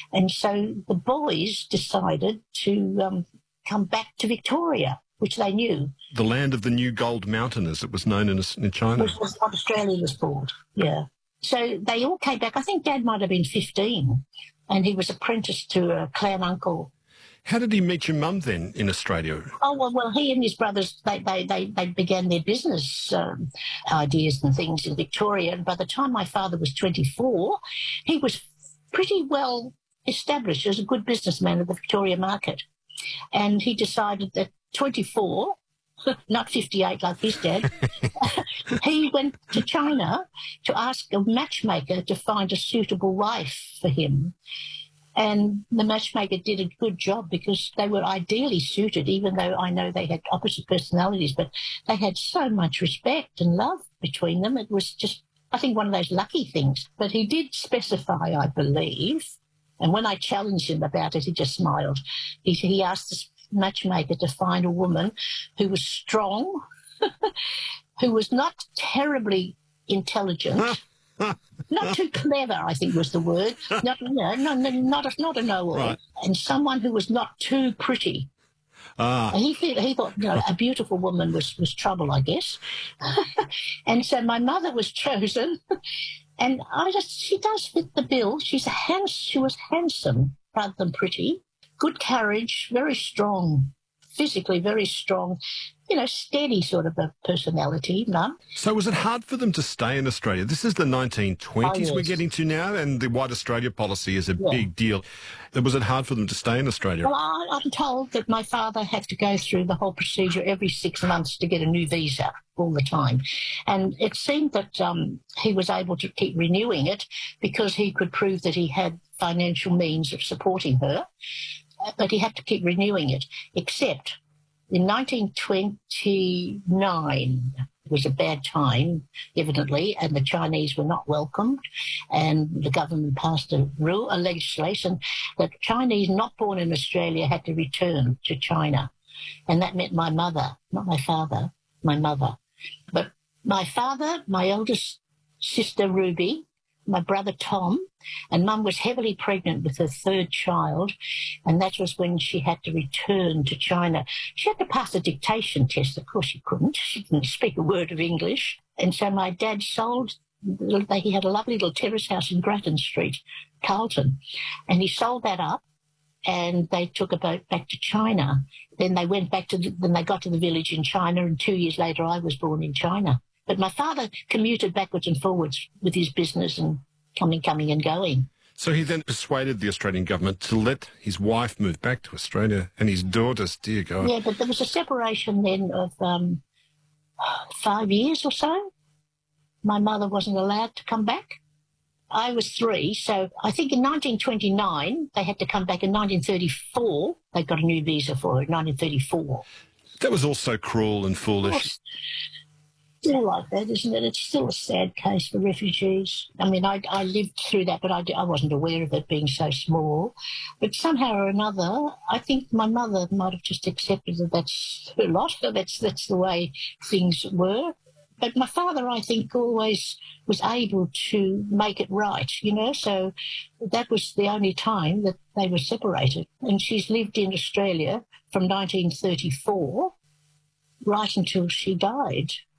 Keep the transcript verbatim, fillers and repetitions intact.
And so the boys decided to um, come back to Victoria, which they knew. The land of the new gold mountain, as it was known in, in China. Which was what Australia was called, yeah. So they all came back. I think Dad might have been fifteen, and he was apprenticed to a clan uncle. How did he meet your mum then in Australia? Oh, well, well he and his brothers, they, they, they, they began their business um, ideas and things in Victoria. And by the time my father was twenty-four, he was pretty well established as a good businessman of the Victoria market. And he decided that twenty-four, not fifty-eight like his dad, he went to China to ask a matchmaker to find a suitable wife for him. And the matchmaker did a good job because they were ideally suited, even though I know they had opposite personalities, but they had so much respect and love between them. It was just, I think, one of those lucky things. But he did specify, I believe, and when I challenged him about it, he just smiled. He, he asked the matchmaker to find a woman who was strong, who was not terribly intelligent, not too clever, I think was the word. Not, you know, no, no, not a, not a know-all, right. And someone who was not too pretty. Ah. And he, he thought, you know, a beautiful woman was, was trouble, I guess. And so my mother was chosen, and I just, she does fit the bill. She's a hands, she was handsome rather than pretty, good carriage, very strong, physically very strong, you know, steady sort of a personality, Mum. So was it hard for them to stay in Australia? This is the nineteen twenties oh, yes. we're getting to now, and the White Australia policy is a yeah. big deal. Was it hard for them to stay in Australia? Well, I, I'm told that my father had to go through the whole procedure every six months to get a new visa all the time. And it seemed that um, he was able to keep renewing it because he could prove that he had financial means of supporting her, but he had to keep renewing it, except in nineteen twenty-nine, it was a bad time, evidently, and the Chinese were not welcomed, and the government passed a rule, a legislation that Chinese not born in Australia had to return to China. And that meant my mother, not my father, my mother. But my father, my eldest sister, Ruby, my brother Tom, and Mum was heavily pregnant with her third child, and that was when she had to return to China. She had to pass a dictation test. Of course she couldn't. She didn't speak a word of English. And so my dad sold, he had a lovely little terrace house in Grattan Street, Carlton, and he sold that up, and they took a boat back to China. Then they went back to, the, then they got to the village in China, and two years later I was born in China. But my father commuted backwards and forwards with his business and coming, coming and going. So he then persuaded the Australian government to let his wife move back to Australia and his daughters, dear God. Yeah, but there was a separation then of um, five years or so. My mother wasn't allowed to come back. I was three, so I think in nineteen twenty-nine they had to come back. In nineteen thirty-four they got a new visa for her, in nineteen thirty-four. That was also cruel and foolish. Still like that, isn't it? It's still a sad case for refugees. I mean, I, I lived through that, but I, I wasn't aware of it being so small. But somehow or another, I think my mother might have just accepted that that's her lot. That's, that's the way things were. But my father, I think, always was able to make it right, you know, so that was the only time that they were separated. And she's lived in Australia from nineteen thirty-four right until she died.